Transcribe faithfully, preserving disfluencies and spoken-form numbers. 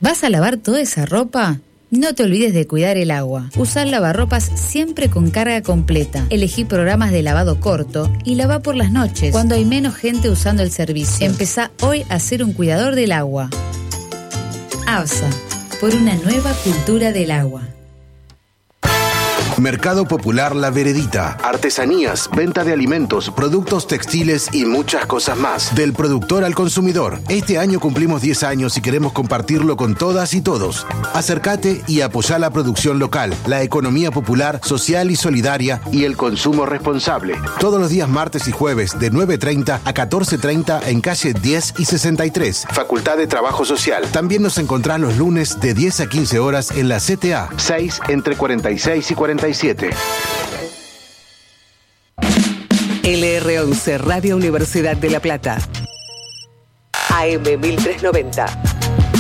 ¿Vas a lavar toda esa ropa? No te olvides de cuidar el agua. Usar lavarropas siempre con carga completa. Elegí programas de lavado corto y lava por las noches, cuando hay menos gente usando el servicio. Empezá hoy a ser un cuidador del agua. ABSA, por una nueva cultura del agua. Mercado Popular La Veredita. Artesanías, venta de alimentos, productos textiles y muchas cosas más. Del productor al consumidor. Este año cumplimos diez años y queremos compartirlo con todas y todos. Acércate y apoyá la producción local, la economía popular, social y solidaria y el consumo responsable. Todos los días martes y jueves de nueve treinta a catorce treinta en calle diez y sesenta y tres. Facultad de Trabajo Social. También nos encontrás los lunes de diez a quince horas en la C T A. seis entre cuarenta y seis y cuarenta y siete. L R once Radio Universidad de La Plata. A M mil trescientos noventa.